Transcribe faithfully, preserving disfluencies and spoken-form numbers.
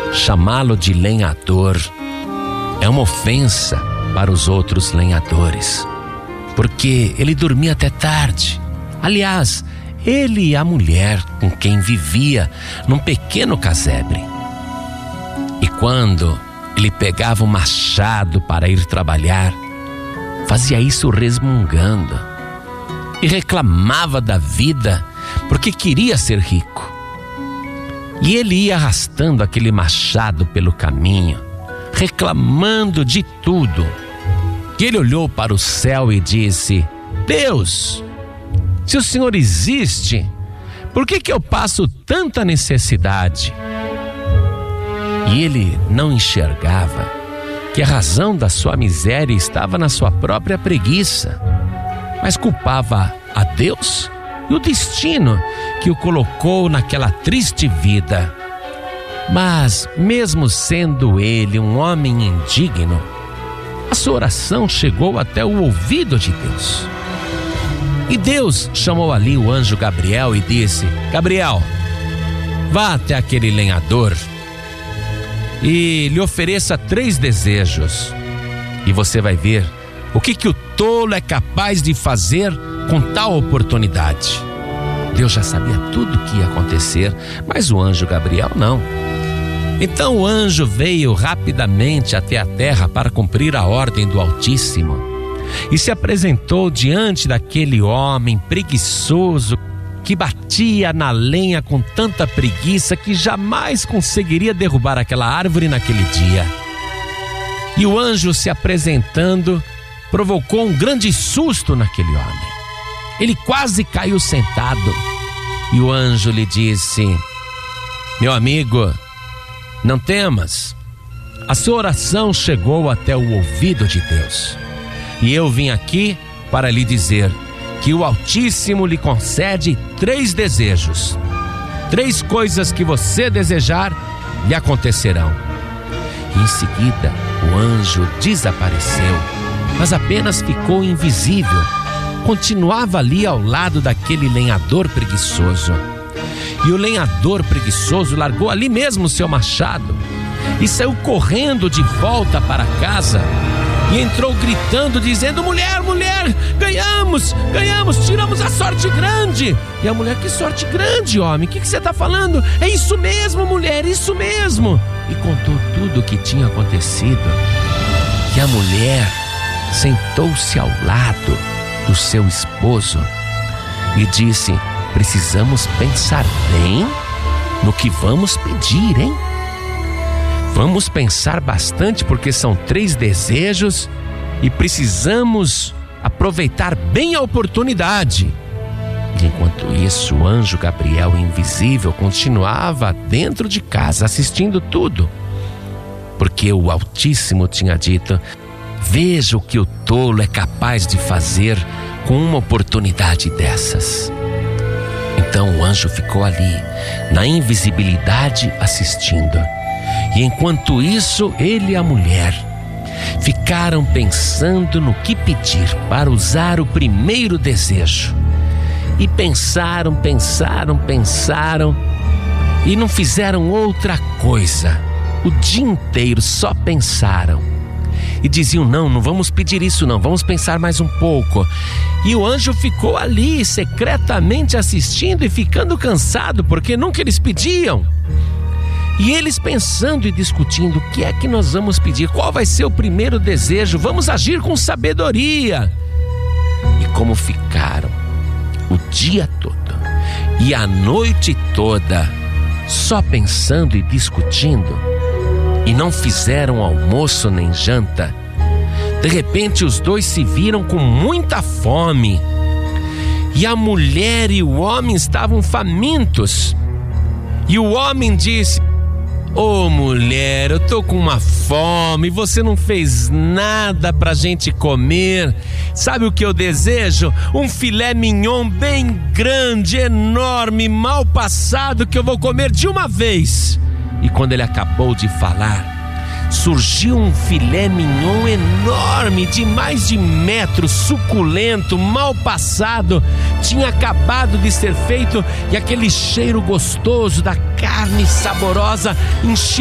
chamá-lo de lenhador é uma ofensa para os outros lenhadores, porque ele dormia até tarde. Aliás, ele e a mulher com quem vivia num pequeno casebre. E quando ele pegava o machado para ir trabalhar, fazia isso resmungando e reclamava da vida porque queria ser rico. E ele ia arrastando aquele machado pelo caminho, reclamando de tudo. E ele olhou para o céu e disse: Deus, se o Senhor existe, por que que eu passo tanta necessidade? E ele não enxergava que a razão da sua miséria estava na sua própria preguiça, mas culpava a Deus e o destino que o colocou naquela triste vida. Mas, mesmo sendo ele um homem indigno, a sua oração chegou até o ouvido de Deus. E Deus chamou ali o anjo Gabriel e disse: Gabriel, vá até aquele lenhador e lhe ofereça três desejos, e você vai ver o que, que o tolo é capaz de fazer com tal oportunidade. Deus já sabia tudo o que ia acontecer, mas o anjo Gabriel não. Então o anjo veio rapidamente até a terra para cumprir a ordem do Altíssimo e se apresentou diante daquele homem preguiçoso que batia na lenha com tanta preguiça que jamais conseguiria derrubar aquela árvore naquele dia. E o anjo, se apresentando, provocou um grande susto naquele homem. Ele quase caiu sentado. E o anjo lhe disse: meu amigo, não temas. A sua oração chegou até o ouvido de Deus. E eu vim aqui para lhe dizer que o Altíssimo lhe concede três desejos. Três coisas que você desejar lhe acontecerão. E em seguida o anjo desapareceu, mas apenas ficou invisível. Continuava ali ao lado daquele lenhador preguiçoso. E o lenhador preguiçoso largou ali mesmo o seu machado e saiu correndo de volta para casa. E entrou gritando, dizendo: mulher, mulher, ganhamos, ganhamos, tiramos a sorte grande. E a mulher: que sorte grande, homem, o que, que você está falando? É isso mesmo, mulher, isso mesmo. E contou tudo o que tinha acontecido. E a mulher sentou-se ao lado do seu esposo e disse: precisamos pensar bem no que vamos pedir, hein? Vamos pensar bastante, porque são três desejos e precisamos aproveitar bem a oportunidade. E enquanto isso, o anjo Gabriel invisível continuava dentro de casa assistindo tudo, porque o Altíssimo tinha dito: veja o que o tolo é capaz de fazer com uma oportunidade dessas. Então o anjo ficou ali, na invisibilidade, assistindo. E enquanto isso, ele e a mulher ficaram pensando no que pedir para usar o primeiro desejo. E pensaram, pensaram, pensaram e não fizeram outra coisa. O dia inteiro só pensaram. E diziam: não, não vamos pedir isso não, vamos pensar mais um pouco. E o anjo ficou ali secretamente assistindo e ficando cansado, porque nunca eles pediam. E eles pensando e discutindo: o que é que nós vamos pedir? Qual vai ser o primeiro desejo? Vamos agir com sabedoria. E como ficaram o dia todo e a noite toda só pensando e discutindo, e não fizeram almoço nem janta, de repente os dois se viram com muita fome. E a mulher e o homem estavam famintos. E o homem disse: ô mulher, eu tô com uma fome, você não fez nada pra gente comer. Sabe o que eu desejo? Um filé mignon bem grande, enorme, mal passado, que eu vou comer de uma vez. E quando ele acabou de falar, surgiu um filé mignon enorme, de mais de metro, suculento, mal passado. Tinha acabado de ser feito e aquele cheiro gostoso da carne saborosa encheu